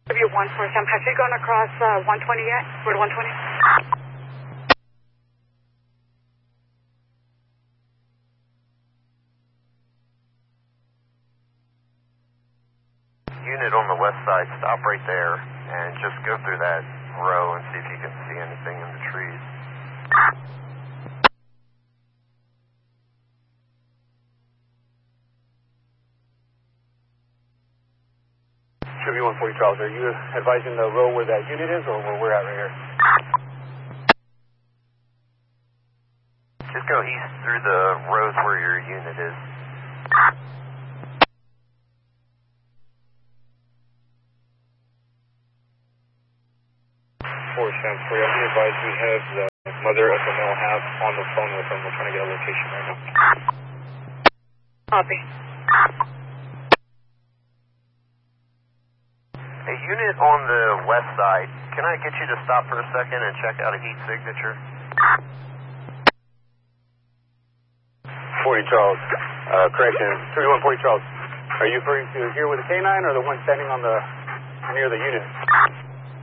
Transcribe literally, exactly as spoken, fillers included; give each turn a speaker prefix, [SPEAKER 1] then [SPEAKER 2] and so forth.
[SPEAKER 1] W one four seven, has he gone across uh, one twenty yet? Road one twenty?
[SPEAKER 2] Unit on the west side, stop right there and just go through that row and see if you can see anything in the trees.
[SPEAKER 3] W one forty Charles, are you advising the row where that unit is or where we're at right here?
[SPEAKER 2] Just go east through the rows where your unit is.
[SPEAKER 3] four seven four, I'll be advised we have the mother of the male have on the phone with them. We're trying to get a location right now.
[SPEAKER 1] Copy.
[SPEAKER 2] A unit on the west side, can I get you to stop for a second and check out a heat signature?
[SPEAKER 3] forty Charles, uh, correction, thirty-one forty Charles. Are you referring to here with the K nine or the one standing on the near the unit?